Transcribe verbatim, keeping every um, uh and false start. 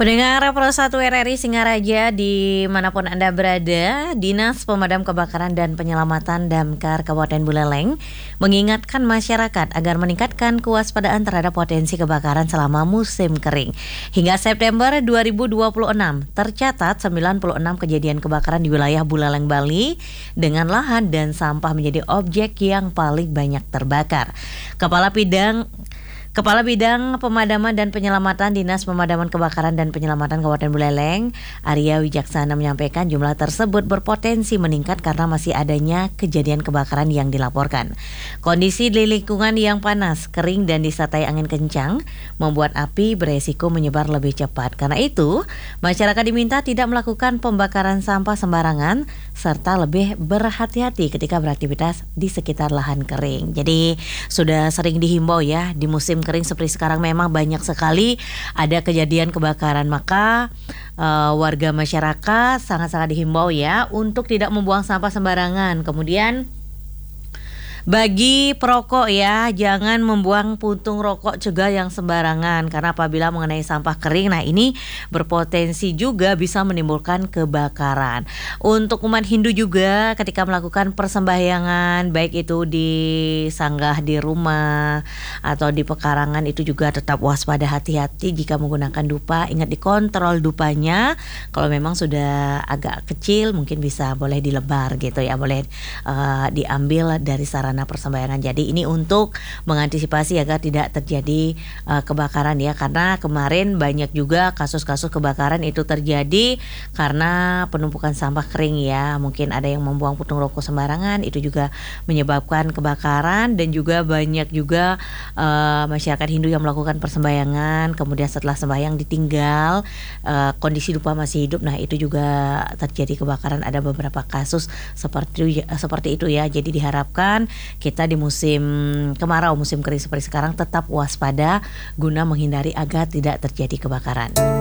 Pendengar Pro satu R R I Singaraja dimanapun Anda berada, Dinas Pemadam Kebakaran dan Penyelamatan Damkar Kabupaten Buleleng mengingatkan masyarakat agar meningkatkan kewaspadaan terhadap potensi kebakaran selama musim kering. Hingga September dua ribu dua puluh enam, tercatat sembilan puluh enam kejadian kebakaran di wilayah Buleleng, Bali dengan lahan dan sampah menjadi objek yang paling banyak terbakar. Kepala Bidang Kepala Bidang Pemadaman dan Penyelamatan Dinas Pemadaman Kebakaran dan Penyelamatan Kabupaten Buleleng, Arya Wijaksana menyampaikan jumlah tersebut berpotensi meningkat karena masih adanya kejadian kebakaran yang dilaporkan. Kondisi di lingkungan yang panas, kering dan disertai angin kencang membuat api beresiko menyebar lebih cepat. Karena itu, masyarakat diminta tidak melakukan pembakaran sampah sembarangan serta lebih berhati-hati ketika beraktivitas di sekitar lahan kering. Jadi, sudah sering dihimbau ya di musim kering seperti sekarang memang banyak sekali ada kejadian kebakaran, maka uh, warga masyarakat sangat-sangat dihimbau ya untuk tidak membuang sampah sembarangan. Kemudian bagi perokok ya, jangan membuang puntung rokok juga yang sembarangan karena apabila mengenai sampah kering, nah ini berpotensi juga bisa menimbulkan kebakaran. Untuk umat Hindu juga ketika melakukan persembahyangan baik itu di sanggah di rumah atau di pekarangan itu juga tetap waspada, hati-hati jika menggunakan dupa. Ingat dikontrol dupanya, kalau memang sudah agak kecil mungkin bisa boleh dilebar gitu ya, boleh uh, diambil dari sarana persembahyangan. Jadi ini untuk mengantisipasi agar tidak terjadi uh, kebakaran ya, karena kemarin banyak juga kasus-kasus kebakaran itu terjadi karena penumpukan sampah kering ya. Mungkin ada yang membuang puntung rokok sembarangan, itu juga menyebabkan kebakaran. Dan juga banyak juga uh, masyarakat Hindu yang melakukan persembahyangan kemudian setelah sembahyang ditinggal uh, kondisi dupa masih hidup, nah itu juga terjadi kebakaran. Ada beberapa kasus seperti seperti itu ya. Jadi diharapkan kita di musim kemarau, musim kering seperti sekarang tetap waspada guna menghindari agar tidak terjadi kebakaran.